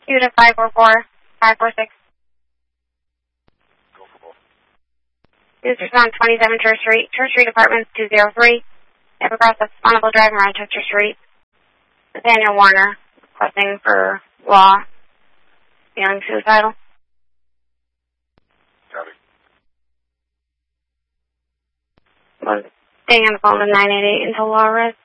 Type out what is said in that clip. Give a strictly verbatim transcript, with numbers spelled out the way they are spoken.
Unit five four four, five four six. Go for both. Users on twenty-seven Church Street, Church Street Apartments two oh three. They have across the Bonneville Drive in Rochester Street. Nathaniel Warner, requesting for law, feeling suicidal. Copy. Was staying on the phone with nine eight eight until law arrest.